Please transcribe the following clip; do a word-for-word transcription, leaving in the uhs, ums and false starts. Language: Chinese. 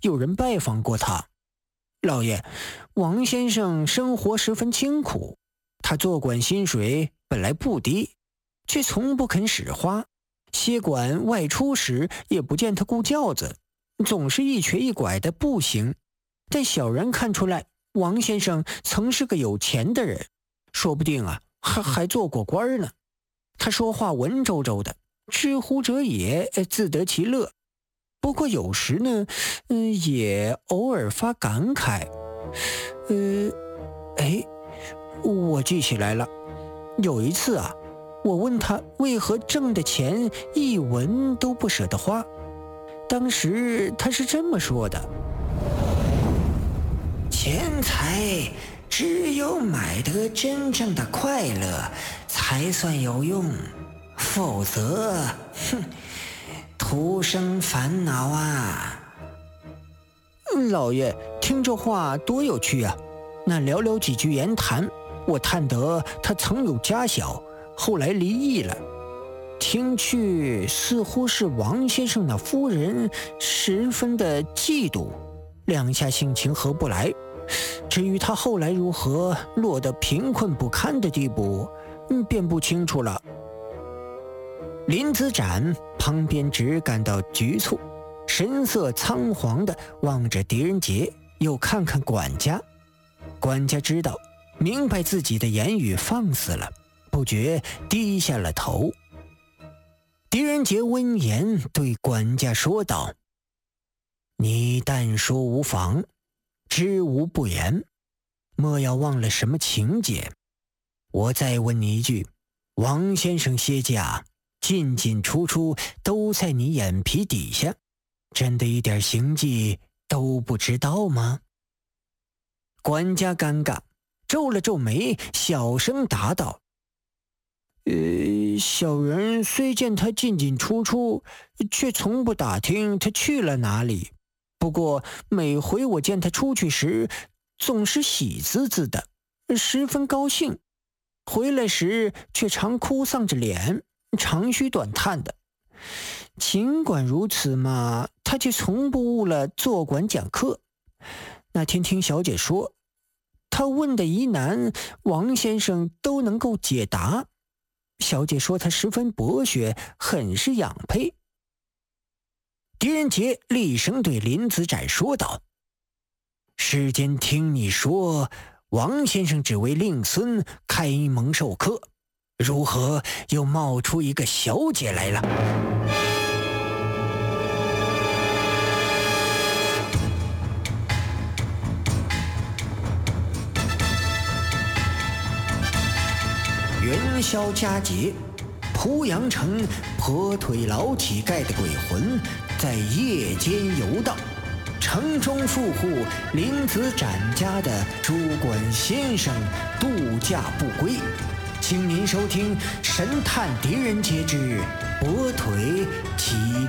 有人拜访过他。老爷，王先生生活十分清苦，他做官薪水本来不低，却从不肯使花，歇管外出时也不见他顾轿子，总是一瘸一拐的步行。但小人看出来王先生曾是个有钱的人，说不定啊还还做过官呢。他说话文绉绉的，知乎者也，自得其乐。不过有时呢，嗯，也偶尔发感慨。呃，哎，我记起来了，有一次啊，我问他为何挣的钱一文都不舍得花，当时他是这么说的：钱财只有买得真正的快乐才算有用，否则，哼，徒生烦恼啊。老爷，听这话多有趣啊！那寥寥几句言谈，我探得他曾有家小，后来离异了。听去似乎是王先生那夫人十分的嫉妒，两下性情合不来。至于他后来如何落得贫困不堪的地步，嗯，便不清楚了。林子展旁边只感到局促，神色仓皇地望着狄仁杰，又看看管家。管家知道明白自己的言语放肆了，不觉低下了头。狄仁杰闻言对管家说道：你但说无妨，知无不言，莫要忘了什么情节。我再问你一句，王先生歇驾进进出出都在你眼皮底下，真的一点行迹都不知道吗？管家尴尬，皱了皱眉，小声答道：呃，小人虽见他进进出出，却从不打听他去了哪里。不过每回我见他出去时，总是喜滋滋的，十分高兴，回来时却常哭丧着脸，长吁短叹的。尽管如此嘛，他却从不误了坐馆讲课。那天听小姐说，他问的疑难，王先生都能够解答。小姐说他十分博学，很是养佩。狄仁杰厉声对林子展说道：世间听你说王先生只为令孙开蒙授课，如何又冒出一个小姐来了？元宵佳节，濮阳城跛腿老乞丐的鬼魂在夜间游荡，城中富户林子展家的主管先生度假不归。请您收听《神探狄仁杰之跛腿乞